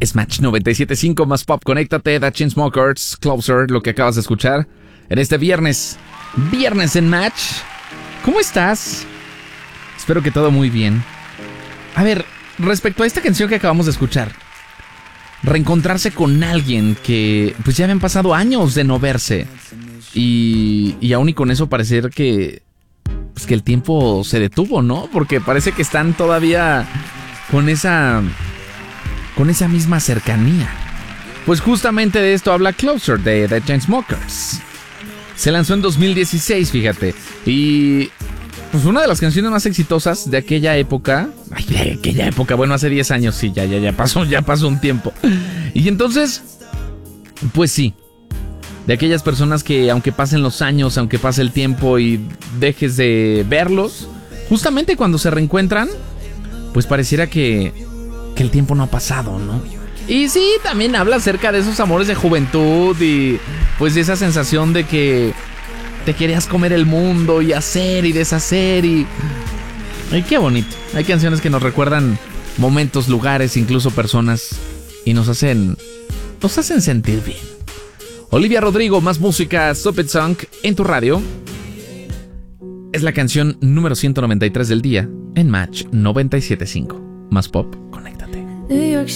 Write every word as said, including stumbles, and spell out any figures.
Es Match noventa y siete punto cinco más pop. Conéctate, The Chainsmokers, Closer, lo que acabas de escuchar en este viernes. Viernes en Match. ¿Cómo estás? Espero que todo muy bien. A ver, respecto a esta canción que acabamos de escuchar, reencontrarse con alguien que pues ya habían pasado años de no verse y, y aún y con eso parecer que pues que el tiempo se detuvo, ¿no? Porque parece que están todavía con esa con esa misma cercanía. Pues justamente de esto habla Closer de The Chainsmokers. Se lanzó en dos mil dieciséis, fíjate, y pues una de las canciones más exitosas de aquella época. Ay, de aquella época, bueno, hace diez años, sí, ya, ya, ya pasó, ya pasó un tiempo. Y entonces, pues sí, de aquellas personas que aunque pasen los años, aunque pase el tiempo y dejes de verlos, justamente cuando se reencuentran, pues pareciera que, que el tiempo no ha pasado, ¿no? Y sí, también habla acerca de esos amores de juventud y pues de esa sensación de que te querías comer el mundo y hacer y deshacer y... Ay, qué bonito. Hay canciones que nos recuerdan momentos, lugares, incluso personas y nos hacen... nos hacen sentir bien. Olivia Rodrigo, más música, Stupid Song en tu radio. Es la canción número ciento noventa y tres del día en Match noventa y siete punto cinco. Más pop.